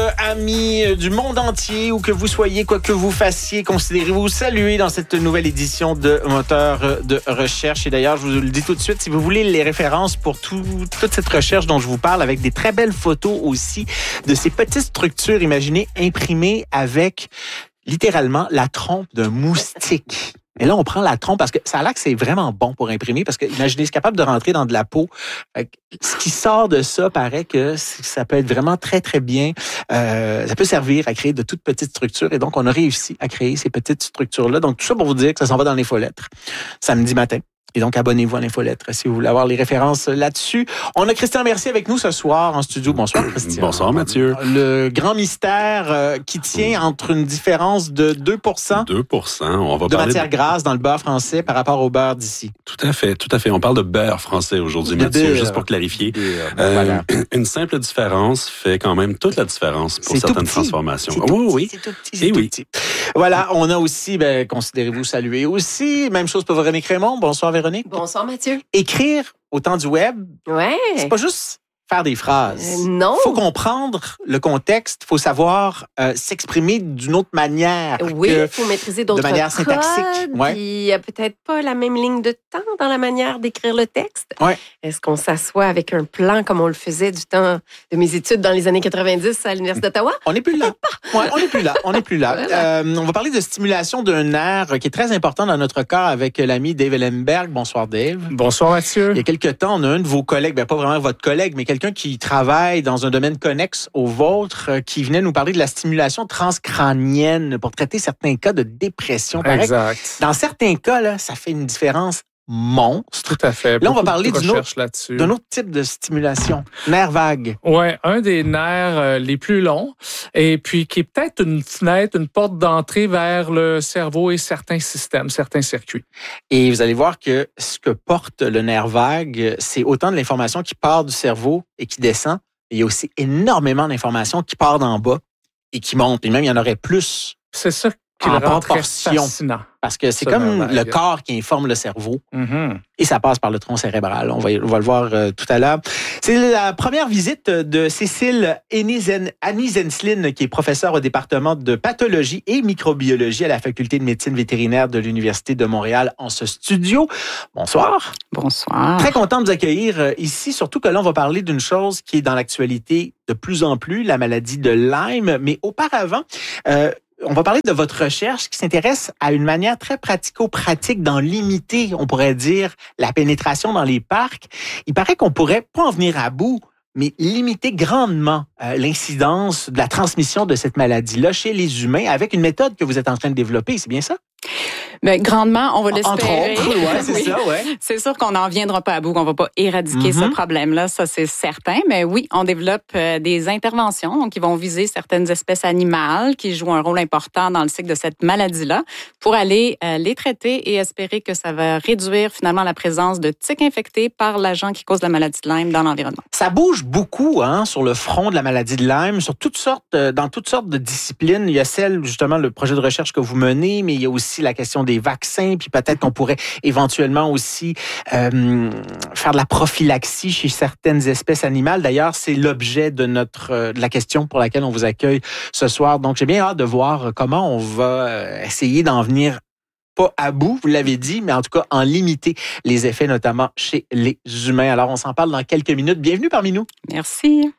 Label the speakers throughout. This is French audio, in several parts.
Speaker 1: amis du monde entier, où que vous soyez, quoi que vous fassiez, considérez-vous salués dans cette nouvelle édition de Moteur de recherche. Et d'ailleurs, je vous le dis tout de suite, si vous voulez les références pour toute cette recherche dont je vous parle, avec des très belles photos aussi de ces petites structures, imaginez, imprimées avec littéralement la trompe d'un moustique. Et là, on prend la trompe parce que ça a l'air que c'est vraiment bon pour imprimer parce que, imaginez, c'est capable de rentrer dans de la peau. Ce qui sort de ça paraît que ça peut être vraiment très, très bien. Ça peut servir à créer de toutes petites structures. Et donc, on a réussi à créer ces petites structures-là. Donc, tout ça pour vous dire que ça s'en va dans l'infolettre samedi matin. Et donc, abonnez-vous à l'infolettre si vous voulez avoir les références là-dessus. On a Christian Mercier avec nous ce soir en studio. Bonsoir, Christian.
Speaker 2: Bonsoir, Mathieu.
Speaker 1: Le grand mystère qui tient entre une différence de 2
Speaker 2: on va
Speaker 1: de
Speaker 2: parler
Speaker 1: matière grasse dans le beurre français par rapport au beurre d'ici.
Speaker 2: Tout à fait. On parle de beurre français aujourd'hui, Mathieu, juste pour clarifier.
Speaker 1: Voilà.
Speaker 2: Une simple différence fait quand même toute la différence pour certaines transformations.
Speaker 1: Oui. C'est tout petit. Voilà, on a aussi, considérez-vous saluer aussi. Même chose pour Véronique Raymond. Bonsoir, Véronique.
Speaker 3: Bonsoir, Mathieu.
Speaker 1: Écrire au temps du web, c'est pas juste faire des phrases.
Speaker 3: Non.
Speaker 1: Il faut comprendre le contexte, il faut savoir s'exprimer d'une autre manière.
Speaker 3: Oui, il faut maîtriser d'autres codes.
Speaker 1: De manière syntaxique.
Speaker 3: Puis il n'y a peut-être pas la même ligne de temps dans la manière d'écrire le texte.
Speaker 1: Ouais.
Speaker 3: Est-ce qu'on s'assoit avec un plan comme on le faisait du temps de mes études dans les années 90 à l'Université d'Ottawa?
Speaker 1: On n'est plus là. Ouais, on n'est plus là.
Speaker 3: Voilà.
Speaker 1: On va parler de stimulation d'un nerf qui est très important dans notre cas avec l'ami Dave Ellenberg. Bonsoir, Dave.
Speaker 4: Bonsoir, Mathieu.
Speaker 1: Il y a quelque temps, on a un de vos collègues, pas vraiment votre collègue, mais quelqu'un qui travaille dans un domaine connexe au vôtre, qui venait nous parler de la stimulation transcrânienne pour traiter certains cas de dépression.
Speaker 4: Exact.
Speaker 1: Dans certains cas, là, ça fait une différence monstre.
Speaker 4: Tout à fait.
Speaker 1: Là, on va parler d'un autre type de stimulation, nerf vague.
Speaker 4: Oui, un des nerfs les plus longs et puis qui est peut-être une fenêtre, une porte d'entrée vers le cerveau et certains systèmes, certains circuits.
Speaker 1: Et vous allez voir que ce que porte le nerf vague, c'est autant de l'information qui part du cerveau et qui descend. Il y a aussi énormément d'informations qui part d'en bas et qui montent. Et même, il y en aurait plus.
Speaker 4: C'est ça qui le rend très fascinant.
Speaker 1: Parce que c'est comme le corps qui informe le cerveau.
Speaker 4: Mm-hmm.
Speaker 1: Et ça passe par le tronc cérébral. On va le voir tout à l'heure. C'est la première visite de Cécile Annie-Zenslin, qui est professeure au département de pathologie et microbiologie à la faculté de médecine vétérinaire de l'Université de Montréal en ce studio. Bonsoir.
Speaker 5: Bonsoir.
Speaker 1: Très content de vous accueillir ici, surtout que là, on va parler d'une chose qui est dans l'actualité de plus en plus, la maladie de Lyme. Mais auparavant, on va parler de votre recherche qui s'intéresse à une manière très pratico-pratique d'en limiter, on pourrait dire, la pénétration dans les parcs. Il paraît qu'on pourrait pas en venir à bout, mais limiter grandement l'incidence de la transmission de cette maladie-là chez les humains avec une méthode que vous êtes en train de développer. C'est bien ça?
Speaker 5: Mais grandement, on va l'espérer.
Speaker 1: Entre autres, ouais, c'est
Speaker 5: oui.
Speaker 1: ça, ouais.
Speaker 5: C'est sûr qu'on n'en viendra pas à bout, qu'on va pas éradiquer ce problème-là, ça c'est certain. Mais oui, on développe des interventions donc qui vont viser certaines espèces animales qui jouent un rôle important dans le cycle de cette maladie-là pour aller les traiter et espérer que ça va réduire finalement la présence de tiques infectés par l'agent qui cause la maladie de Lyme dans l'environnement.
Speaker 1: Ça bouge beaucoup sur le front de la maladie de Lyme, dans toutes sortes de disciplines. Il y a celle, justement, le projet de recherche que vous menez, mais il y a aussi la question des vaccins, puis peut-être qu'on pourrait éventuellement aussi faire de la prophylaxie chez certaines espèces animales. D'ailleurs, c'est l'objet de de la question pour laquelle on vous accueille ce soir. Donc, j'ai bien hâte de voir comment on va essayer d'en venir pas à bout, vous l'avez dit, mais en tout cas en limiter les effets, notamment chez les humains. Alors, on s'en parle dans quelques minutes. Bienvenue parmi nous.
Speaker 5: Merci.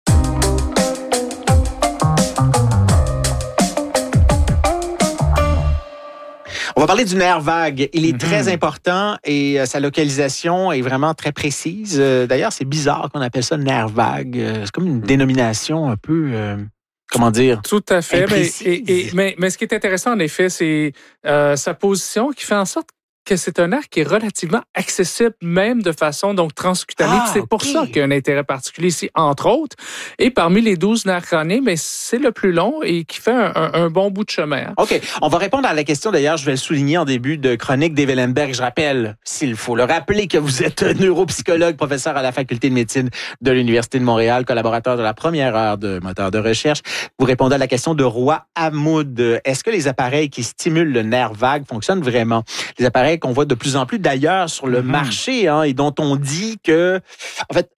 Speaker 1: On va parler du nerf vague. Il est très important et sa localisation est vraiment très précise. D'ailleurs, c'est bizarre qu'on appelle ça nerf vague. C'est comme une dénomination un peu... comment dire?
Speaker 4: Tout à fait. Mais ce qui est intéressant, en effet, c'est sa position qui fait en sorte que c'est un nerf qui est relativement accessible, même de façon donc transcutanée. C'est pour ça qu'il y a un intérêt particulier ici, entre autres. Et parmi les 12 nerfs crâniens, mais c'est le plus long et qui fait un bon bout de chemin.
Speaker 1: OK. On va répondre à la question. D'ailleurs, je vais le souligner en début de chronique Dave Ellenberg. Je rappelle, s'il faut le rappeler, que vous êtes neuropsychologue, professeur à la faculté de médecine de l'Université de Montréal, collaborateur de la première heure de Moteur de recherche. Vous répondez à la question de Roy Hamoud. Est-ce que les appareils qui stimulent le nerf vague fonctionnent vraiment? Les appareils qu'on voit de plus en plus d'ailleurs sur le marché et dont on dit que, en fait,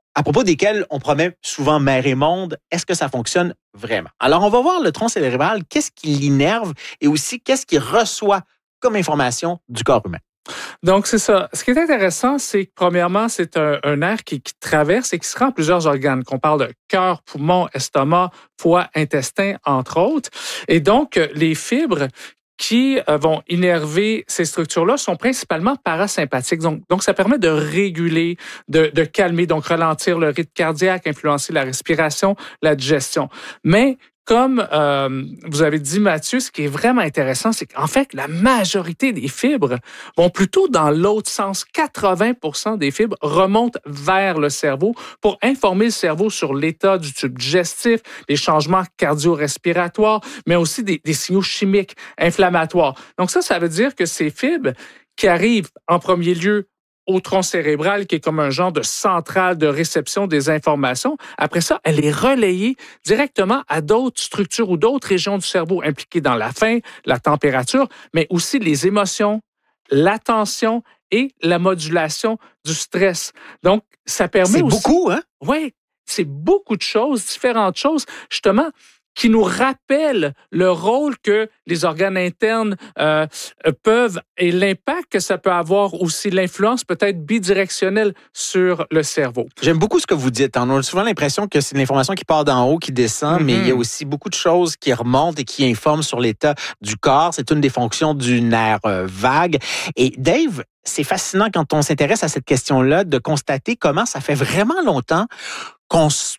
Speaker 1: à propos desquels on promet souvent mer et monde. Est-ce que ça fonctionne vraiment? Alors, on va voir le tronc cérébral, qu'est-ce qui l'innerve et aussi qu'est-ce qu'il reçoit comme information du corps humain.
Speaker 4: Donc, c'est ça. Ce qui est intéressant, c'est que, premièrement, c'est un nerf qui traverse et qui se rend à plusieurs organes, qu'on parle de cœur, poumon, estomac, foie, intestin, entre autres. Et donc, les fibres qui vont innerver ces structures-là sont principalement parasympathiques. Donc, ça permet de réguler, de calmer, donc ralentir le rythme cardiaque, influencer la respiration, la digestion. Mais comme vous avez dit, Mathieu, ce qui est vraiment intéressant, c'est qu'en fait, la majorité des fibres vont plutôt dans l'autre sens. 80% des fibres remontent vers le cerveau pour informer le cerveau sur l'état du tube digestif, les changements cardio-respiratoires, mais aussi des signaux chimiques inflammatoires. Donc ça veut dire que ces fibres qui arrivent en premier lieu au tronc cérébral, qui est comme un genre de centrale de réception des informations. Après ça, elle est relayée directement à d'autres structures ou d'autres régions du cerveau impliquées dans la faim, la température, mais aussi les émotions, l'attention et la modulation du stress. Donc, ça permet
Speaker 1: c'est
Speaker 4: aussi...
Speaker 1: C'est beaucoup, hein?
Speaker 4: Oui, c'est beaucoup de choses, différentes choses, justement, qui nous rappellent le rôle que les organes internes peuvent et l'impact que ça peut avoir aussi, l'influence peut-être bidirectionnelle sur le cerveau.
Speaker 1: J'aime beaucoup ce que vous dites. On a souvent l'impression que c'est de l'information qui part d'en haut, qui descend, mais il y a aussi beaucoup de choses qui remontent et qui informent sur l'état du corps. C'est une des fonctions du nerf vague. Et Dave, c'est fascinant quand on s'intéresse à cette question-là de constater comment ça fait vraiment longtemps qu'on se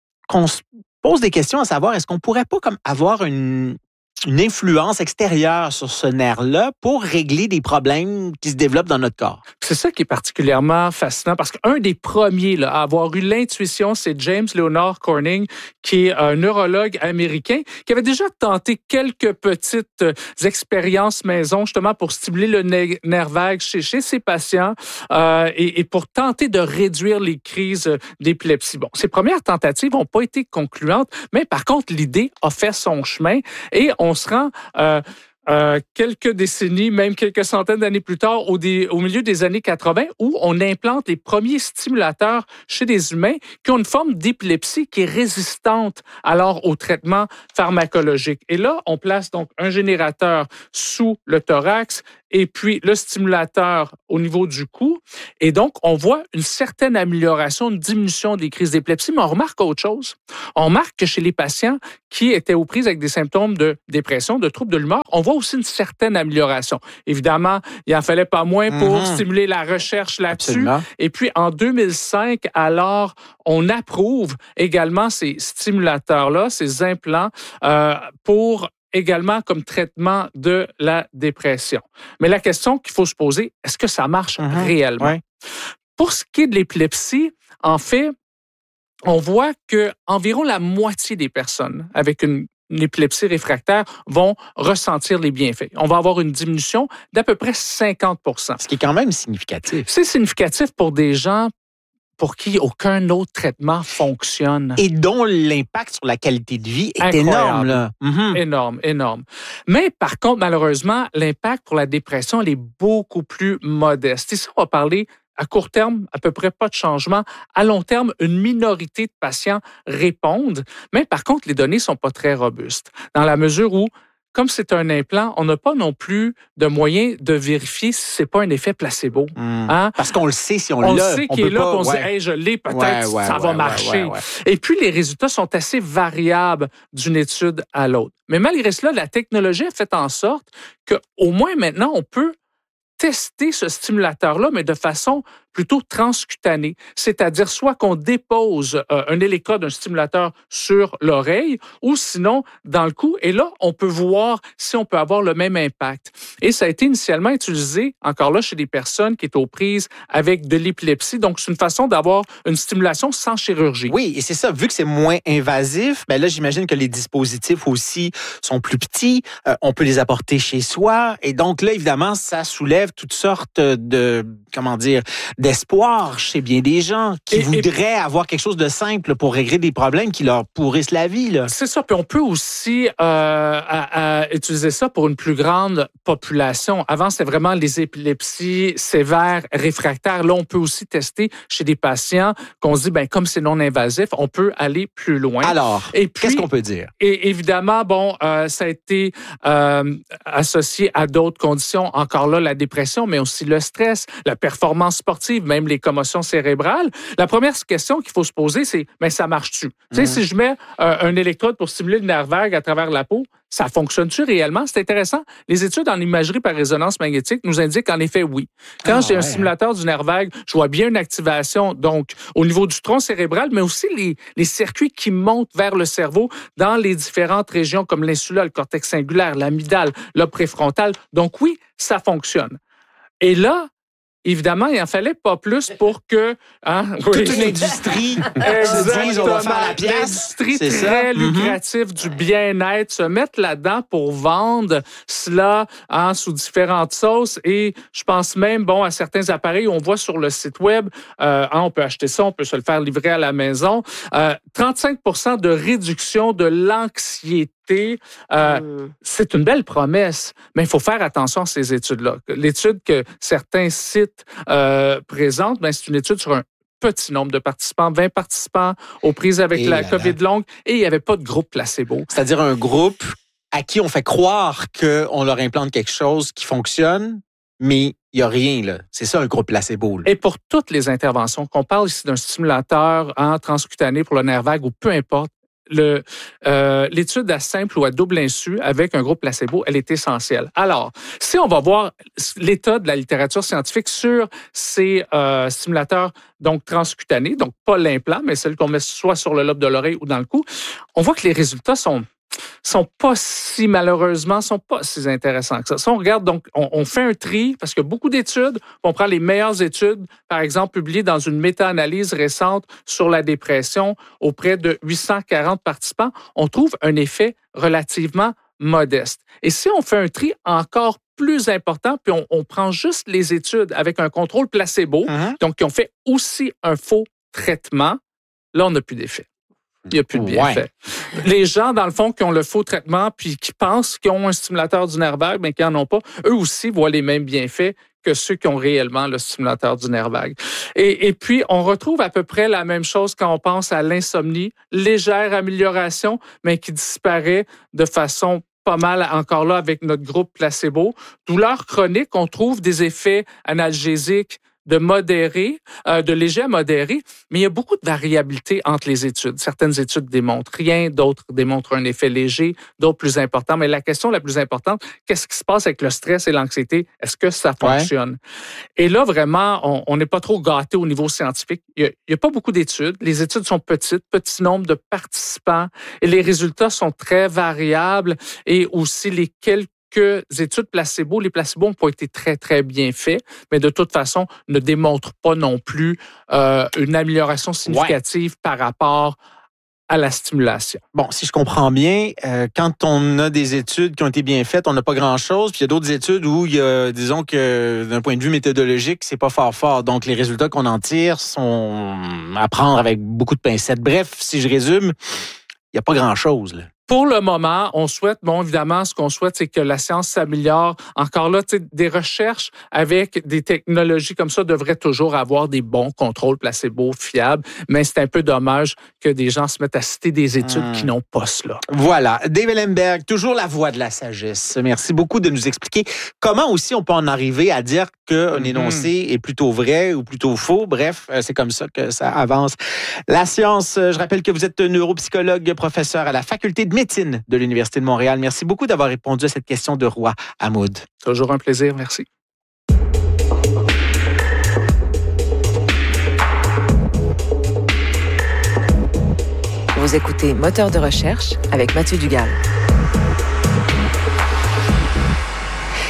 Speaker 1: pose des questions à savoir, est-ce qu'on pourrait pas comme avoir une influence extérieure sur ce nerf-là pour régler des problèmes qui se développent dans notre corps?
Speaker 4: C'est ça qui est particulièrement fascinant parce qu'un des premiers là, à avoir eu l'intuition, c'est James Leonard Corning, qui est un neurologue américain qui avait déjà tenté quelques petites expériences maison justement pour stimuler le nerf vague chez ses patients et pour tenter de réduire les crises d'épilepsie. Bon, ces premières tentatives n'ont pas été concluantes, mais par contre, l'idée a fait son chemin et on se rend quelques décennies, même quelques centaines d'années plus tard, au milieu des années 80, où on implante les premiers stimulateurs chez des humains qui ont une forme d'épilepsie qui est résistante alors au traitement pharmacologique. Et là, on place donc un générateur sous le thorax et puis le stimulateur au niveau du cou. Et donc, on voit une certaine amélioration, une diminution des crises d'épilepsie, mais on remarque autre chose. On remarque que chez les patients qui étaient aux prises avec des symptômes de dépression, de troubles de l'humeur, on voit aussi une certaine amélioration. Évidemment, il en fallait pas moins pour stimuler la recherche là-dessus.
Speaker 1: Absolument.
Speaker 4: Et puis, en 2005, alors, on approuve également ces stimulateurs-là, ces implants, pour également comme traitement de la dépression. Mais la question qu'il faut se poser, est-ce que ça marche réellement? Ouais. Pour ce qui est de l'épilepsie, en fait, on voit que environ la moitié des personnes avec une épilepsie réfractaire vont ressentir les bienfaits. On va avoir une diminution d'à peu près 50%.
Speaker 1: Ce qui est quand même significatif. C'est
Speaker 4: significatif pour des gens pour qui aucun autre traitement fonctionne.
Speaker 1: Et dont l'impact sur la qualité de vie est
Speaker 4: incroyable.
Speaker 1: Énorme. Là.
Speaker 4: Énorme. Mais par contre, malheureusement, l'impact pour la dépression, elle est beaucoup plus modeste. Ici, on va parler à court terme, à peu près pas de changement. À long terme, une minorité de patients répondent. Mais par contre, les données sont pas très robustes. Dans la mesure où, comme c'est un implant, on n'a pas non plus de moyen de vérifier si c'est pas un effet placebo.
Speaker 1: Hein? Parce qu'on le sait si on l'a.
Speaker 4: On le sait qu'il est là, on se dit, hey, je l'ai, peut-être ça va marcher. Et puis, les résultats sont assez variables d'une étude à l'autre. Mais malgré cela, la technologie a fait en sorte qu'au moins maintenant, on peut tester ce stimulateur-là, mais de façon plutôt transcutanée, c'est-à-dire soit qu'on dépose un électrode, un stimulateur sur l'oreille, ou sinon dans le cou. Et là, on peut voir si on peut avoir le même impact. Et ça a été initialement utilisé, encore là, chez des personnes qui étaient aux prises avec de l'épilepsie. Donc, c'est une façon d'avoir une stimulation sans chirurgie.
Speaker 1: Oui, et c'est ça. Vu que c'est moins invasif, ben là, j'imagine que les dispositifs aussi sont plus petits. On peut les apporter chez soi. Et donc là, évidemment, ça soulève toutes sortes de, d'espoir chez bien des gens qui voudraient avoir quelque chose de simple pour régler des problèmes qui leur pourrissent la vie. Là.
Speaker 4: C'est ça. Puis on peut aussi utiliser ça pour une plus grande population. Avant, c'était vraiment les épilepsies sévères, réfractaires. Là, on peut aussi tester chez des patients qu'on se dit, ben comme c'est non invasif, on peut aller plus loin.
Speaker 1: Alors, qu'est-ce qu'on peut dire?
Speaker 4: Et évidemment, ça a été associé à d'autres conditions. Encore là, la dépression, mais aussi le stress, la performance sportive, même les commotions cérébrales. La première question qu'il faut se poser, c'est, mais ça marche-tu? Tu sais, si je mets un électrode pour stimuler le nerf vague à travers la peau, ça fonctionne-tu réellement? C'est intéressant. Les études en imagerie par résonance magnétique nous indiquent en effet oui. Quand j'ai un stimulateur du nerf vague, je vois bien une activation donc au niveau du tronc cérébral, mais aussi les circuits qui montent vers le cerveau dans les différentes régions comme l'insula, le cortex cingulaire, l'amygdale, le préfrontal. Donc oui, ça fonctionne. Et là, évidemment, il n'en fallait pas plus pour que...
Speaker 1: Toute une industrie se dise, on va faire la pièce.
Speaker 4: L'industrie très lucrative du bien-être se mettre là-dedans pour vendre cela sous différentes sauces. Et je pense même à certains appareils, on voit sur le site web, on peut acheter ça, on peut se le faire livrer à la maison, 35% de réduction de l'anxiété. C'est une belle promesse, mais il faut faire attention à ces études-là. L'étude que certains sites présentent, c'est une étude sur un petit nombre de participants, 20 participants aux prises avec la COVID longue, et il n'y avait pas de groupe placebo.
Speaker 1: C'est-à-dire un groupe à qui on fait croire qu'on leur implante quelque chose qui fonctionne, mais il n'y a rien, là. C'est ça, un groupe placebo. Là.
Speaker 4: Et pour toutes les interventions, qu'on parle ici d'un stimulateur transcutané pour le nerf vague ou peu importe, l'étude à simple ou à double insu avec un groupe placebo, elle est essentielle. Alors, si on va voir l'état de la littérature scientifique sur ces stimulateurs donc transcutanés, donc pas l'implant, mais celle qu'on met soit sur le lobe de l'oreille ou dans le cou, on voit que les résultats sont pas si intéressants que ça. Si on regarde, donc, on fait un tri parce que beaucoup d'études, on prend les meilleures études, par exemple, publiées dans une méta-analyse récente sur la dépression auprès de 840 participants, on trouve un effet relativement modeste. Et si on fait un tri encore plus important, puis on prend juste les études avec un contrôle placebo, donc qui ont fait aussi un faux traitement, là, on n'a plus d'effet. Il n'y a plus de bienfait. Les gens, dans le fond, qui ont le faux traitement puis qui pensent qu'ils ont un stimulateur du nerf vague, mais qui n'en ont pas, eux aussi voient les mêmes bienfaits que ceux qui ont réellement le stimulateur du nerf vague. Et puis, on retrouve à peu près la même chose quand on pense à l'insomnie, légère amélioration, mais qui disparaît de façon pas mal encore là avec notre groupe placebo. Douleur chronique, on trouve des effets analgésiques de modéré, de léger à modéré, mais il y a beaucoup de variabilité entre les études. Certaines études démontrent rien, d'autres démontrent un effet léger, d'autres plus important. Mais la question la plus importante, qu'est-ce qui se passe avec le stress et l'anxiété? Est-ce que ça fonctionne? Et là, vraiment, on n'est pas trop gâté au niveau scientifique. Il n'y a pas beaucoup d'études. Les études sont petites, petit nombre de participants, et les résultats sont très variables, et aussi les quelques études placebo, les placebos n'ont pas été très, très bien faits, mais de toute façon, ne démontrent pas non plus une amélioration significative par rapport à la stimulation.
Speaker 1: Bon, si je comprends bien, quand on a des études qui ont été bien faites, on n'a pas grand-chose, puis il y a d'autres études où il y a, disons que d'un point de vue méthodologique, c'est pas fort. Donc, les résultats qu'on en tire sont à prendre avec beaucoup de pincettes. Bref, si je résume, il n'y a pas grand-chose, là.
Speaker 4: Pour le moment, on souhaite, évidemment, ce qu'on souhaite, c'est que la science s'améliore. Encore là, des recherches avec des technologies comme ça devraient toujours avoir des bons contrôles placebo fiables, mais c'est un peu dommage que des gens se mettent à citer des études qui n'ont pas cela.
Speaker 1: Voilà. Dave Ellenberg, toujours la voix de la sagesse. Merci beaucoup de nous expliquer comment aussi on peut en arriver à dire qu'un énoncé est plutôt vrai ou plutôt faux. Bref, c'est comme ça que ça avance. La science, je rappelle que vous êtes neuropsychologue, professeur à la faculté de médecine de l'Université de Montréal. Merci beaucoup d'avoir répondu à cette question de Roy Hamoud.
Speaker 4: Toujours un plaisir, merci.
Speaker 6: Vous écoutez Moteur de recherche avec Mathieu Dugal.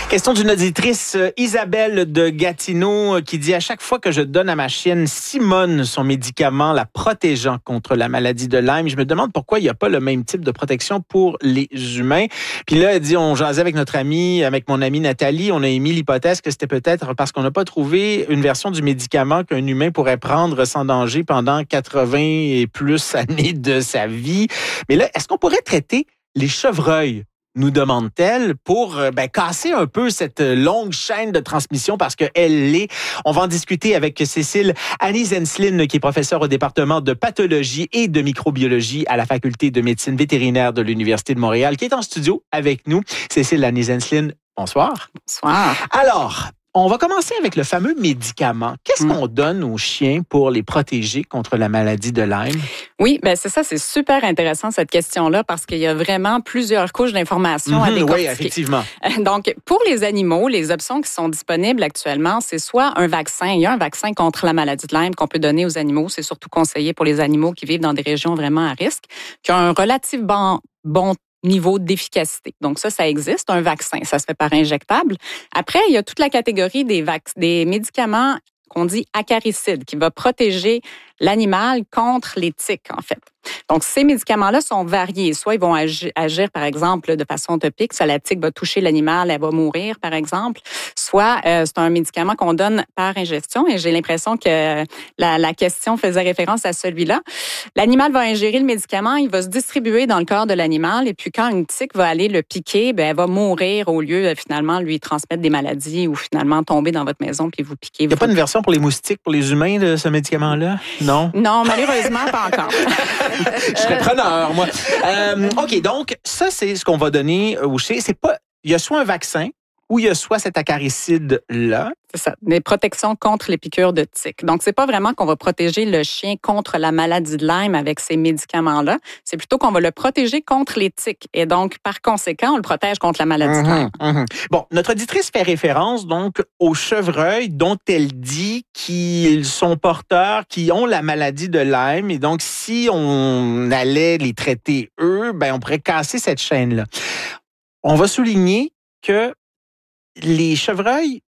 Speaker 1: Question d'une auditrice, Isabelle de Gatineau, qui dit « À chaque fois que je donne à ma chienne Simone son médicament la protégeant contre la maladie de Lyme, je me demande pourquoi il n'y a pas le même type de protection pour les humains. » Puis là, elle dit « On jasait avec avec mon amie Nathalie, on a émis l'hypothèse que c'était peut-être parce qu'on n'a pas trouvé une version du médicament qu'un humain pourrait prendre sans danger pendant 80 et plus années de sa vie. » Mais là, est-ce qu'on pourrait traiter les chevreuils, nous demande-t-elle, pour casser un peu cette longue chaîne de transmission parce qu'elle l'est. On va en discuter avec Cécile Annie-Zenslin, qui est professeure au département de pathologie et de microbiologie à la faculté de médecine vétérinaire de l'Université de Montréal, qui est en studio avec nous. Cécile Annie-Zenslin, bonsoir.
Speaker 5: Bonsoir.
Speaker 1: Alors, on va commencer avec le fameux médicament. Qu'est-ce qu'on donne aux chiens pour les protéger contre la maladie de Lyme?
Speaker 5: Oui, c'est ça, c'est super intéressant cette question-là parce qu'il y a vraiment plusieurs couches d'informations à décortiquer.
Speaker 1: Oui, effectivement.
Speaker 5: Donc, pour les animaux, les options qui sont disponibles actuellement, c'est soit un vaccin. Il y a un vaccin contre la maladie de Lyme qu'on peut donner aux animaux. C'est surtout conseillé pour les animaux qui vivent dans des régions vraiment à risque, qui ont un relativement bon niveau d'efficacité. Donc ça existe, un vaccin. Ça se fait par injectable. Après, il y a toute la catégorie des médicaments qu'on dit acaricides, qui va protéger l'animal contre les tiques, en fait. Donc, ces médicaments-là sont variés. Soit ils vont agir, par exemple, de façon topique. Soit la tique va toucher l'animal, elle va mourir, par exemple. Soit c'est un médicament qu'on donne par ingestion. Et j'ai l'impression que la question faisait référence à celui-là. L'animal va ingérer le médicament, il va se distribuer dans le corps de l'animal. Et puis, quand une tique va aller le piquer, elle va mourir au lieu de finalement lui transmettre des maladies ou finalement tomber dans votre maison puis vous piquer.
Speaker 1: Il n'y a pas une version pour les moustiques, pour les humains de ce médicament-là? Non?
Speaker 5: Non, malheureusement, pas encore.
Speaker 1: Je serais preneur, moi. OK, donc, ça, c'est ce qu'on va donner aux chiens. Il y a soit un vaccin ou il y a soit cet acaricide-là.
Speaker 5: C'est ça, des protections contre les piqûres de tiques. Donc, c'est pas vraiment qu'on va protéger le chien contre la maladie de Lyme avec ces médicaments-là. C'est plutôt qu'on va le protéger contre les tiques. Et donc, par conséquent, on le protège contre la maladie de Lyme.
Speaker 1: Bon, notre auditrice fait référence donc aux chevreuils dont elle dit qu'ils sont porteurs, qui ont la maladie de Lyme. Et donc, si on allait les traiter eux, on pourrait casser cette chaîne-là. On va souligner que les chevreuils,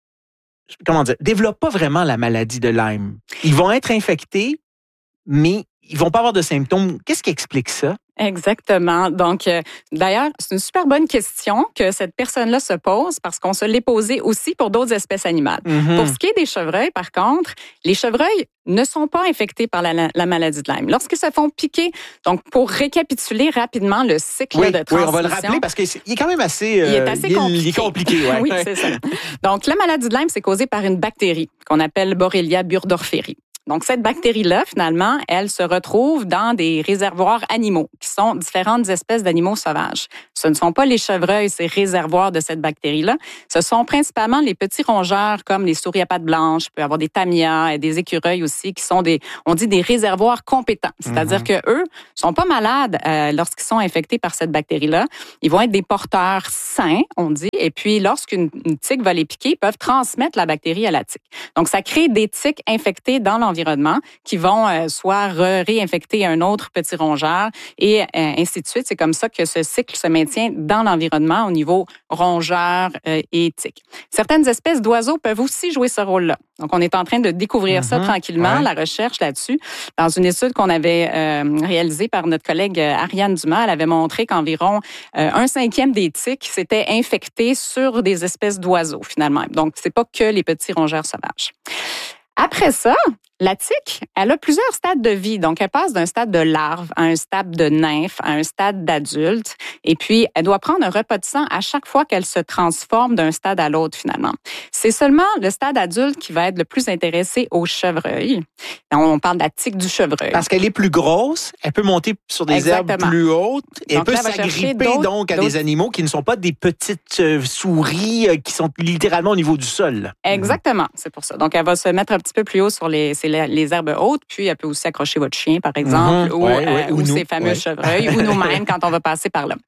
Speaker 1: développent pas vraiment la maladie de Lyme. Ils vont être infectés, mais ils vont pas avoir de symptômes. Qu'est-ce qui explique ça?
Speaker 5: Exactement. Donc, d'ailleurs, c'est une super bonne question que cette personne-là se pose parce qu'on se l'est posée aussi pour d'autres espèces animales. Pour ce qui est des chevreuils, par contre, les chevreuils ne sont pas infectés par la maladie de Lyme. Lorsqu'ils se font piquer, donc pour récapituler rapidement le cycle de transmission.
Speaker 1: Oui, on va le rappeler parce qu'il est quand même assez compliqué. Ouais.
Speaker 5: Oui, c'est ça. Donc, la maladie de Lyme, c'est causé par une bactérie qu'on appelle Borrelia burgdorferi. Donc, cette bactérie-là, finalement, elle se retrouve dans des réservoirs animaux, qui sont différentes espèces d'animaux sauvages. Ce ne sont pas les chevreuils, ces réservoirs de cette bactérie-là. Ce sont principalement les petits rongeurs, comme les souris à pattes blanches, il peut y avoir des tamias et des écureuils aussi, qui sont des réservoirs compétents. C'est-à-dire que eux sont pas malades lorsqu'ils sont infectés par cette bactérie-là. Ils vont être des porteurs sains, on dit, et puis lorsqu'une tique va les piquer, ils peuvent transmettre la bactérie à la tique. Donc, ça crée des tiques infectées dans l'environnement qui vont soit réinfecter un autre petit rongeur et ainsi de suite. C'est comme ça que ce cycle se maintient dans l'environnement au niveau rongeur et tique. Certaines espèces d'oiseaux peuvent aussi jouer ce rôle-là. Donc, on est en train de découvrir ça tranquillement, la recherche là-dessus. Dans une étude qu'on avait réalisée par notre collègue Ariane Dumas, elle avait montré qu'environ 1/5 des tiques s'étaient infectés sur des espèces d'oiseaux, finalement. Donc, c'est pas que les petits rongeurs sauvages. Après ça, la tique, elle a plusieurs stades de vie. Donc, elle passe d'un stade de larve à un stade de nymphe, à un stade d'adulte. Et puis, elle doit prendre un repas de sang à chaque fois qu'elle se transforme d'un stade à l'autre, finalement. C'est seulement le stade adulte qui va être le plus intéressé au chevreuil. On parle de la tique du chevreuil.
Speaker 1: Parce qu'elle est plus grosse, elle peut monter sur des herbes plus hautes et peut s'agripper donc à des animaux qui ne sont pas des petites souris qui sont littéralement au niveau du sol.
Speaker 5: Exactement, c'est pour ça. Donc, elle va se mettre un petit peu plus haut sur les herbes hautes, puis elle peut aussi accrocher votre chien, par exemple, ou ces fameux chevreuils, ou nous-mêmes quand on va passer par là.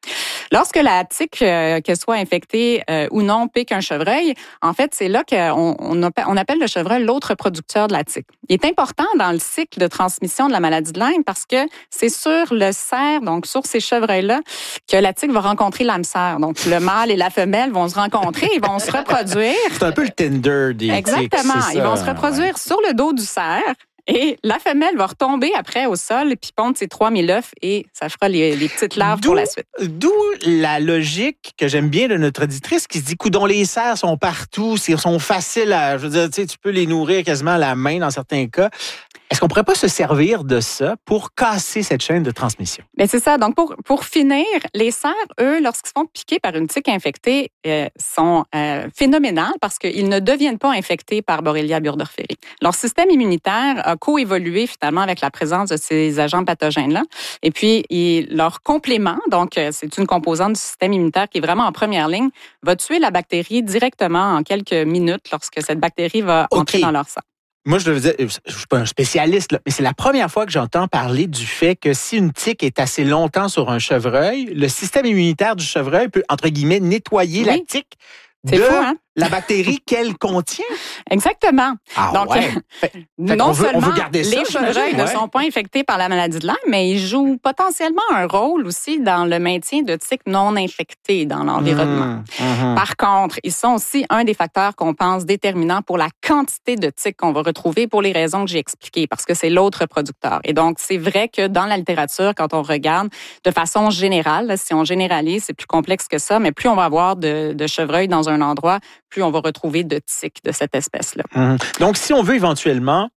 Speaker 5: Lorsque la tique, qu'elle soit infectée ou non, pique un chevreuil, en fait, c'est là qu'on appelle le chevreuil l'autre producteur de la tique. Il est important dans le cycle de transmission de la maladie de Lyme parce que c'est sur le cerf, donc sur ces chevreuils-là, que la tique va rencontrer l'âme sœur. Donc, le mâle et la femelle vont se rencontrer, ils vont se reproduire.
Speaker 1: C'est un peu le Tinder des tiques.
Speaker 5: Exactement. Ils vont se reproduire sur le dos du cerf. Et la femelle va retomber après au sol puis pondre ses 3000 œufs et ça fera les petites larves pour la suite.
Speaker 1: D'où la logique que j'aime bien de notre auditrice qui se dit, coudonc, les cerfs sont partout, ils sont faciles à, je veux dire, tu peux les nourrir quasiment à la main dans certains cas. Est-ce qu'on pourrait pas se servir de ça pour casser cette chaîne de transmission?
Speaker 5: Bien, c'est ça. Donc, pour finir, les cerfs, eux, lorsqu'ils se font piquer par une tique infectée, sont phénoménales parce qu'ils ne deviennent pas infectés par Borrelia burgdorferi. Leur système immunitaire a coévolué finalement avec la présence de ces agents pathogènes-là. Et puis, leur complément, donc c'est une composante du système immunitaire qui est vraiment en première ligne, va tuer la bactérie directement en quelques minutes lorsque cette bactérie va entrer dans leur sang.
Speaker 1: Moi, je suis pas un spécialiste, là, mais c'est la première fois que j'entends parler du fait que si une tique est assez longtemps sur un chevreuil, le système immunitaire du chevreuil peut, entre guillemets, nettoyer la tique de la bactérie qu'elle contient.
Speaker 5: Exactement.
Speaker 1: Ah,
Speaker 5: donc,
Speaker 1: ouais.
Speaker 5: non seulement
Speaker 1: les
Speaker 5: chevreuils ne sont pas infectés par la maladie de Lyme, mais ils jouent potentiellement un rôle aussi dans le maintien de tiques non infectées dans l'environnement. Par contre, ils sont aussi un des facteurs qu'on pense déterminants pour la quantité de tiques qu'on va retrouver pour les raisons que j'ai expliquées, parce que c'est l'autre producteur. Et donc, c'est vrai que dans la littérature, quand on regarde de façon générale, là, si on généralise, c'est plus complexe que ça, mais plus on va avoir de chevreuils dans un endroit, plus on va retrouver de tiques de cette espèce-là.
Speaker 1: Donc, si on veut éventuellement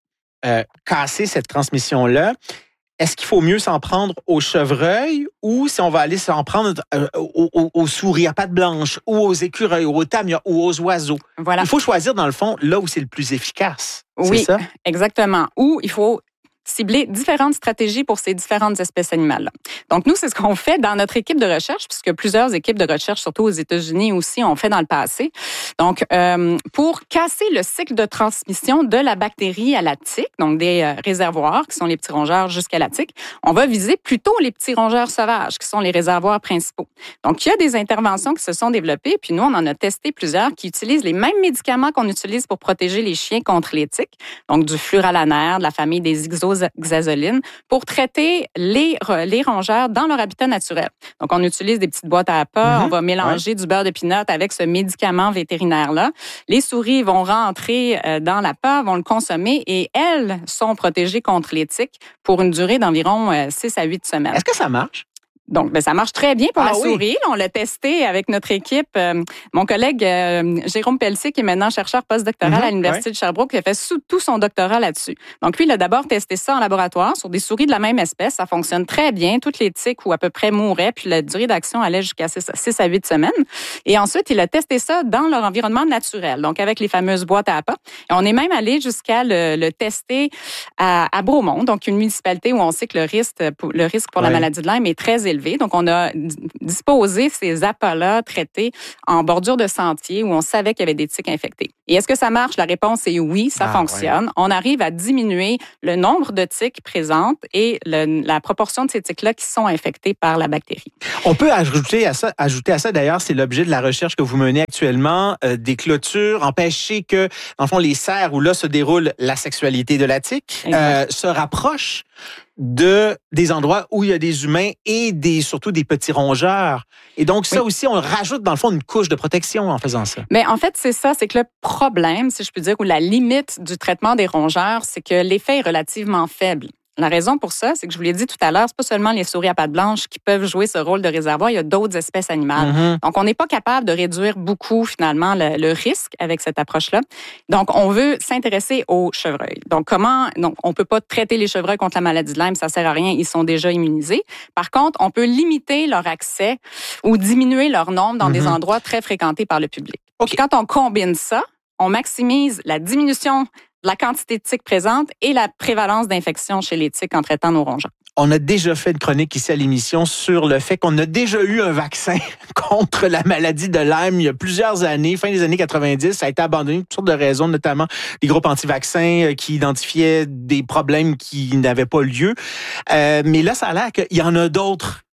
Speaker 1: casser cette transmission-là, est-ce qu'il faut mieux s'en prendre aux chevreuils ou si on va aller s'en prendre aux souris à pattes blanches ou aux écureuils ou aux tamias ou aux oiseaux? Voilà. Il faut choisir, dans le fond, là où c'est le plus efficace.
Speaker 5: Oui,
Speaker 1: c'est ça?
Speaker 5: Exactement. Ou il faut cibler différentes stratégies pour ces différentes espèces animales-là. Donc, nous, c'est ce qu'on fait dans notre équipe de recherche, puisque plusieurs équipes de recherche, surtout aux États-Unis aussi, ont fait dans le passé. Donc, pour casser le cycle de transmission de la bactérie à la tique, donc des réservoirs, qui sont les petits rongeurs jusqu'à la tique, on va viser plutôt les petits rongeurs sauvages, qui sont les réservoirs principaux. Donc, il y a des interventions qui se sont développées, puis nous, on en a testé plusieurs qui utilisent les mêmes médicaments qu'on utilise pour protéger les chiens contre les tiques, donc du fluoralanaire, de la famille des ixazolines, pour traiter les rongeurs dans leur habitat naturel. Donc, on utilise des petites boîtes à appât, on va mélanger du beurre de pinot avec ce médicament vétérinaire-là. Les souris vont rentrer dans l'appât, vont le consommer et elles sont protégées contre les tiques pour une durée d'environ 6 à 8 semaines.
Speaker 1: Est-ce que ça marche?
Speaker 5: Donc, ça marche très bien pour la souris. On l'a testé avec notre équipe. Mon collègue Jérôme Pelletier, qui est maintenant chercheur postdoctoral à l'Université de Sherbrooke, qui a fait tout son doctorat là-dessus. Donc, lui, il a d'abord testé ça en laboratoire sur des souris de la même espèce. Ça fonctionne très bien. Toutes les tiques ou à peu près mouraient, puis la durée d'action allait jusqu'à 6 à 8 semaines. Et ensuite, il a testé ça dans leur environnement naturel, donc avec les fameuses boîtes à appât. Et on est même allé jusqu'à le tester à Bromont, donc une municipalité où on sait que le risque pour la maladie de Lyme est très élevé. Donc, on a disposé ces appâts-là traités en bordure de sentier où on savait qu'il y avait des tiques infectées. Et est-ce que ça marche? La réponse est oui, ça fonctionne. Ouais. On arrive à diminuer le nombre de tiques présentes et la proportion de ces tiques-là qui sont infectées par la bactérie.
Speaker 1: On peut ajouter à ça, d'ailleurs, c'est l'objet de la recherche que vous menez actuellement, des clôtures, empêcher que, dans le fond, les serres où là se déroule la sexualité de la tique se rapprochent des endroits où il y a des humains et surtout des petits rongeurs. Et donc, ça aussi, on rajoute, dans le fond, une couche de protection en faisant ça.
Speaker 5: Mais en fait, c'est ça, c'est que le problème, si je peux dire, ou la limite du traitement des rongeurs, c'est que l'effet est relativement faible. La raison pour ça, c'est que je vous l'ai dit tout à l'heure, c'est pas seulement les souris à pattes blanches qui peuvent jouer ce rôle de réservoir, il y a d'autres espèces animales. Donc, on n'est pas capable de réduire beaucoup, finalement, le risque avec cette approche-là. Donc, on veut s'intéresser aux chevreuils. Donc, on peut pas traiter les chevreuils contre la maladie de Lyme, ça sert à rien, ils sont déjà immunisés. Par contre, on peut limiter leur accès ou diminuer leur nombre dans des endroits très fréquentés par le public. Okay. Quand on combine ça, on maximise la diminution la quantité de tiques présentes et la prévalence d'infection chez les tiques en traitant nos rongeurs.
Speaker 1: On a déjà fait une chronique ici à l'émission sur le fait qu'on a déjà eu un vaccin contre la maladie de Lyme il y a plusieurs années, fin des années 90. Ça a été abandonné pour toutes sortes de raisons, notamment des groupes anti-vaccins qui identifiaient des problèmes qui n'avaient pas lieu. Mais là, ça a l'air qu'il y en a d'autres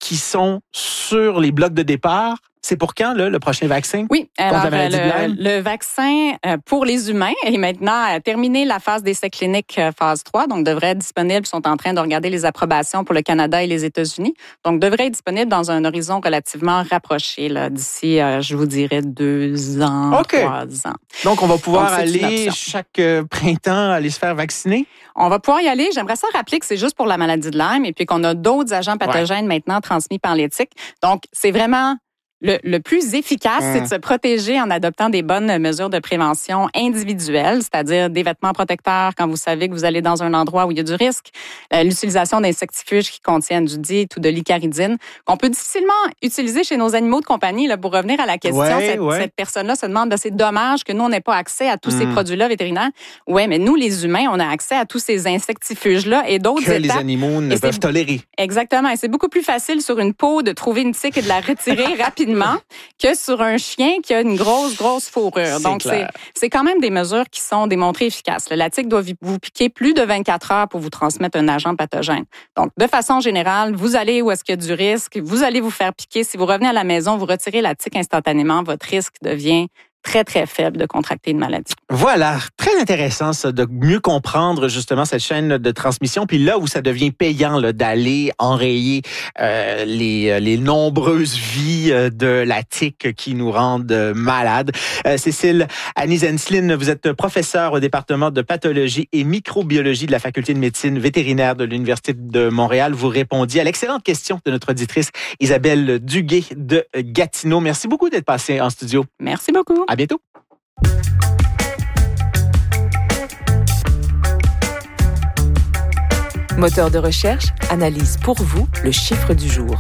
Speaker 1: qui sont sur les blocs de départ. C'est pour quand, là, le prochain vaccin?
Speaker 5: Oui, alors
Speaker 1: contre la maladie de Lyme?
Speaker 5: le vaccin pour les humains est maintenant terminé la phase d'essai clinique phase 3, donc devrait être disponible. Ils sont en train de regarder les approbations pour le Canada et les États-Unis. Donc, devrait être disponible dans un horizon relativement rapproché, là, d'ici, je vous dirais, 2 ans, 3 ans.
Speaker 1: Donc, on va pouvoir aller chaque printemps aller se faire vacciner?
Speaker 5: On va pouvoir y aller. J'aimerais ça rappeler que c'est juste pour la maladie de Lyme et puis qu'on a d'autres agents pathogènes maintenant transmis par les tiques. Donc, c'est vraiment... Le plus efficace, c'est de se protéger en adoptant des bonnes mesures de prévention individuelles, c'est-à-dire des vêtements protecteurs quand vous savez que vous allez dans un endroit où il y a du risque, l'utilisation d'insectifuges qui contiennent du DIT ou de l'icaridine, qu'on peut difficilement utiliser chez nos animaux de compagnie. Là, pour revenir à la question, cette personne-là se demande, c'est dommage que nous, on n'ait pas accès à tous ces produits-là vétérinaires. Oui, mais nous, les humains, on a accès à tous ces insectifuges-là et d'autres étapes.
Speaker 1: Que les animaux ne peuvent tolérer.
Speaker 5: Exactement. Et c'est beaucoup plus facile sur une peau de trouver une tique et de la retirer rapidement que sur un chien qui a une grosse fourrure. Donc, c'est quand même des mesures qui sont démontrées efficaces. La tique doit vous piquer plus de 24 heures pour vous transmettre un agent pathogène. Donc, de façon générale, vous allez où est-ce qu'il y a du risque, vous allez vous faire piquer. Si vous revenez à la maison, vous retirez la tique instantanément, votre risque devient très faible de contracter une maladie.
Speaker 1: Voilà, très intéressant ça, de mieux comprendre justement cette chaîne de transmission. Puis là où ça devient payant là, d'aller enrayer les nombreuses vies de la tique qui nous rendent malades. Cécile Annie-Zenslin, vous êtes professeure au département de pathologie et microbiologie de la faculté de médecine vétérinaire de l'Université de Montréal. Vous répondiez à l'excellente question de notre auditrice Isabelle Duguay de Gatineau. Merci beaucoup d'être passée en studio.
Speaker 5: Merci beaucoup.
Speaker 1: À bientôt.
Speaker 6: Moteur de recherche analyse pour vous le chiffre du jour.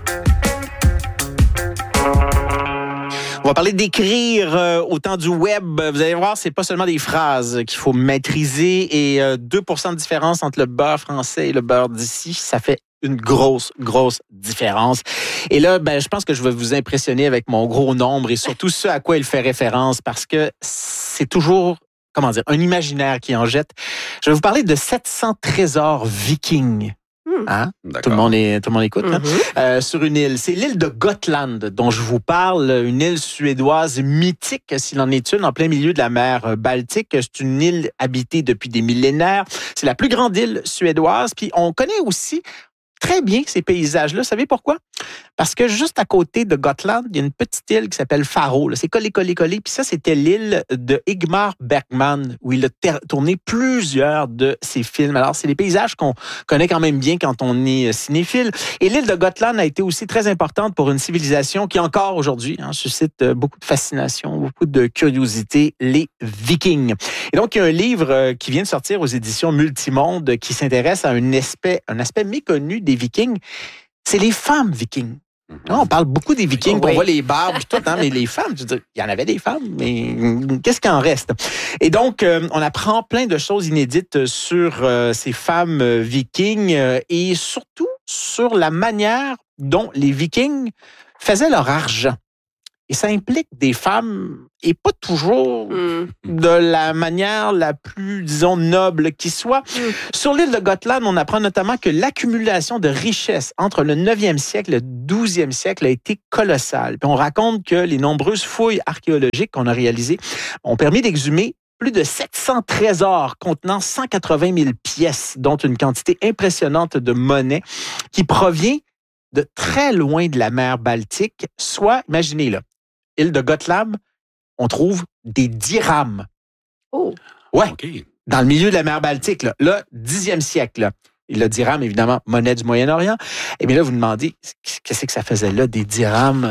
Speaker 1: On va parler d'écrire au temps du web. Vous allez voir, c'est pas seulement des phrases qu'il faut maîtriser et 2% de différence entre le beurre français et le beurre d'ici, ça fait une grosse différence. Et là, je pense que je vais vous impressionner avec mon gros nombre et surtout ce à quoi il fait référence parce que c'est toujours, un imaginaire qui en jette. Je vais vous parler de 700 trésors vikings. Hein? Tout le monde écoute. Hein? Sur une île. C'est l'île de Gotland dont je vous parle, une île suédoise mythique, s'il en est une, en plein milieu de la mer Baltique. C'est une île habitée depuis des millénaires. C'est la plus grande île suédoise. Puis on connaît aussi très bien ces paysages-là. Vous savez pourquoi? Parce que juste à côté de Gotland, il y a une petite île qui s'appelle Faro. C'est collé. Puis ça, c'était l'île de Ingmar Bergman, où il a tourné plusieurs de ses films. Alors, c'est des paysages qu'on connaît quand même bien quand on est cinéphile. Et l'île de Gotland a été aussi très importante pour une civilisation qui, encore aujourd'hui, suscite beaucoup de fascination, beaucoup de curiosité, les Vikings. Et donc, il y a un livre qui vient de sortir aux éditions Multimonde qui s'intéresse à un aspect méconnu des Vikings. C'est les femmes vikings. On parle beaucoup des Vikings, on voit les barbes et tout, mais les femmes, je veux dire, il y en avait des femmes, mais qu'est-ce qu'il en reste? Et donc, on apprend plein de choses inédites sur ces femmes vikings et surtout sur la manière dont les Vikings faisaient leur argent. Et ça implique des femmes, et pas toujours de la manière la plus, disons, noble qui soit. Sur l'île de Gotland, on apprend notamment que l'accumulation de richesses entre le 9e siècle et le 12e siècle a été colossale. Puis on raconte que les nombreuses fouilles archéologiques qu'on a réalisées ont permis d'exhumer plus de 700 trésors contenant 180 000 pièces, dont une quantité impressionnante de monnaie qui provient de très loin de la mer Baltique, soit, imaginez-le, île de Gotland, on trouve des dirhams.
Speaker 3: Oh!
Speaker 1: Ouais, okay. Dans le milieu de la mer Baltique, là 10e siècle. Là. Et le dirham, évidemment, monnaie du Moyen-Orient. Et bien là, vous demandez, qu'est-ce que ça faisait là, des dirhams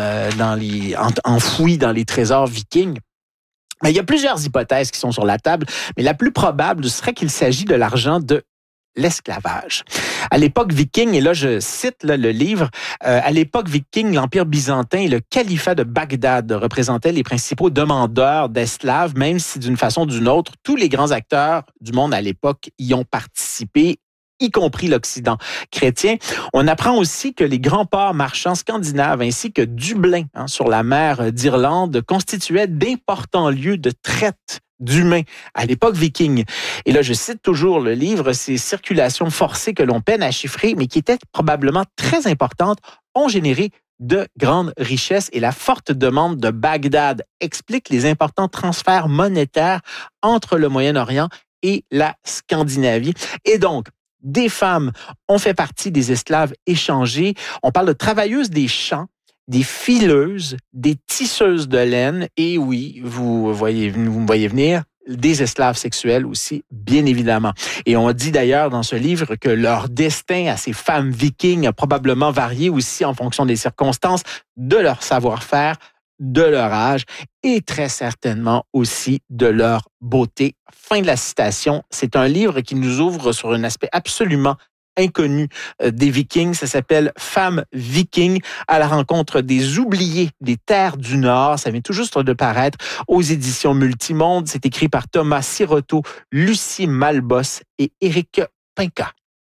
Speaker 1: enfouis dans les trésors vikings? Mais il y a plusieurs hypothèses qui sont sur la table, mais la plus probable serait qu'il s'agit de l'argent de l'esclavage. À l'époque viking, et là je cite le livre, à l'époque viking, l'Empire byzantin et le califat de Bagdad représentaient les principaux demandeurs d'esclaves, même si d'une façon ou d'une autre, tous les grands acteurs du monde à l'époque y ont participé y compris l'Occident chrétien. On apprend aussi que les grands ports marchands scandinaves ainsi que Dublin, sur la mer d'Irlande, constituaient d'importants lieux de traite d'humains à l'époque viking. Et là, je cite toujours le livre, ces circulations forcées que l'on peine à chiffrer, mais qui étaient probablement très importantes, ont généré de grandes richesses et la forte demande de Bagdad explique les importants transferts monétaires entre le Moyen-Orient et la Scandinavie. Et donc, des femmes ont fait partie des esclaves échangés. On parle de travailleuses des champs, des fileuses, des tisseuses de laine et oui, vous me voyez venir, des esclaves sexuels aussi, bien évidemment. Et on dit d'ailleurs dans ce livre que leur destin à ces femmes vikings a probablement varié aussi en fonction des circonstances, de leur savoir-faire, de leur âge et très certainement aussi de leur beauté. Fin de la citation. C'est un livre qui nous ouvre sur un aspect absolument inconnu des Vikings. Ça s'appelle « Femmes vikings à la rencontre des oubliés des terres du Nord ». Ça vient tout juste de paraître aux éditions Multimonde. C'est écrit par Thomas Siroto, Lucie Malbos et Éric Pinca.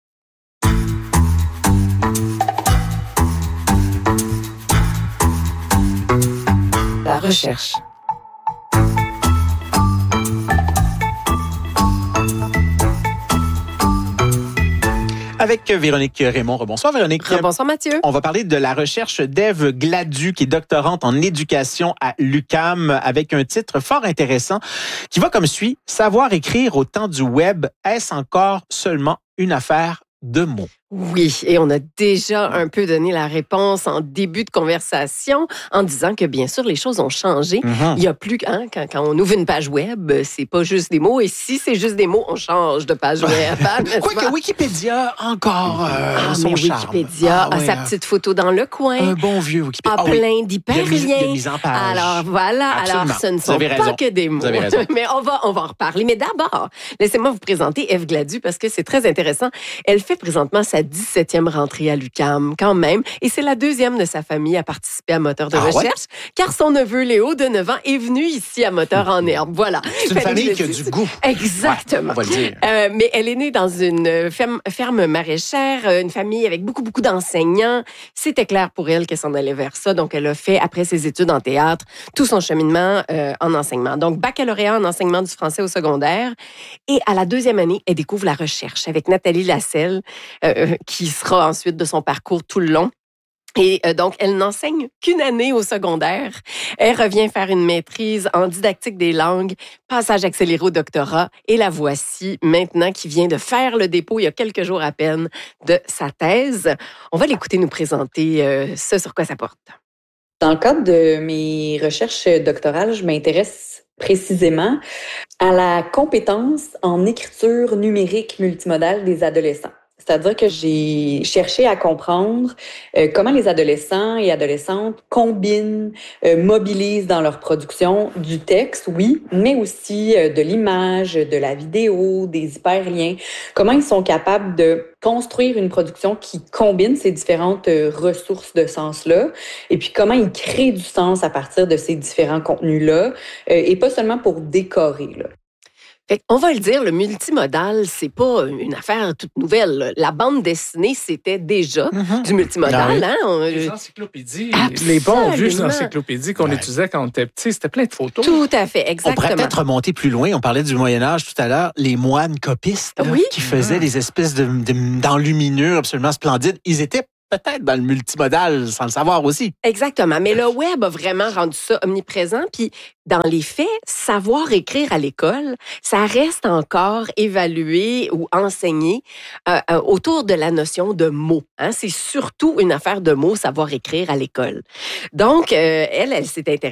Speaker 6: La recherche.
Speaker 1: Avec Véronique Raymond. Bonsoir Véronique.
Speaker 3: Bonsoir Mathieu.
Speaker 1: On va parler de la recherche d'Ève Gladu, qui est doctorante en éducation à l'UQAM, avec un titre fort intéressant qui va comme suit. Savoir écrire au temps du web, est-ce encore seulement une affaire de mots?
Speaker 3: Oui, et on a déjà un peu donné la réponse en début de conversation en disant que bien sûr les choses ont changé. Il y a plus quand on ouvre une page web, c'est pas juste des mots et si c'est juste des mots, on change de page web.
Speaker 1: Quoique Wikipédia encore son charme.
Speaker 3: Wikipédia a sa petite photo dans le coin.
Speaker 1: Un bon vieux Wikipédia.
Speaker 3: A plein d'hyperliens.
Speaker 1: De mise en page.
Speaker 3: Alors voilà,
Speaker 1: Absolument.
Speaker 3: alors ce ne sont pas que des mots.
Speaker 1: Vous avez raison.
Speaker 3: Mais on va en reparler. Mais d'abord, laissez-moi vous présenter Ève Gladu parce que c'est très intéressant. Elle fait présentement sa 17e rentrée à l'UQAM, quand même. Et c'est la deuxième de sa famille à participer à Moteur de recherche, car son neveu Léo, de 9 ans, est venu ici à Moteur en herbe. Voilà.
Speaker 1: C'est une famille qui a du goût.
Speaker 3: Exactement.
Speaker 1: Ouais, on va le dire.
Speaker 3: Mais elle est née dans une ferme maraîchère, une famille avec beaucoup d'enseignants. C'était clair pour elle qu'elle s'en allait vers ça. Donc, elle a fait, après ses études en théâtre, tout son cheminement en enseignement. Donc, baccalauréat en enseignement du français au secondaire. Et à la deuxième année, elle découvre la recherche avec Nathalie Lasselle, qui sera ensuite de son parcours tout le long. Et donc, elle n'enseigne qu'une année au secondaire. Elle revient faire une maîtrise en didactique des langues, passage accéléré au doctorat. Et la voici maintenant qui vient de faire le dépôt, il y a quelques jours à peine, de sa thèse. On va l'écouter nous présenter ce sur quoi ça porte.
Speaker 7: Dans le cadre de mes recherches doctorales, je m'intéresse précisément à la compétence en écriture numérique multimodale des adolescents. C'est-à-dire que j'ai cherché à comprendre comment les adolescents et adolescentes combinent, mobilisent dans leur production du texte, oui, mais aussi de l'image, de la vidéo, des hyperliens. Comment ils sont capables de construire une production qui combine ces différentes ressources de sens-là, et puis comment ils créent du sens à partir de ces différents contenus-là, et pas seulement pour décorer, là.
Speaker 3: Fait on va le dire, le multimodal, c'est pas une affaire toute nouvelle. La bande dessinée, c'était déjà du multimodal.
Speaker 4: Les encyclopédies, les bons vieux encyclopédies qu'on utilisait quand on était petit, c'était plein de photos.
Speaker 3: Tout à fait, exactement.
Speaker 1: On pourrait peut-être remonter plus loin. On parlait du Moyen-Âge tout à l'heure. Les moines copistes qui faisaient des espèces d'enluminures absolument splendides. Ils étaient peut-être dans le multimodal, sans le savoir aussi.
Speaker 3: Exactement. Mais le web a vraiment rendu ça omniprésent. Puis, dans les faits, savoir écrire à l'école, ça reste encore évalué ou enseigné autour de la notion de mots. C'est surtout une affaire de mots, savoir écrire à l'école. Donc, elle s'est intéressée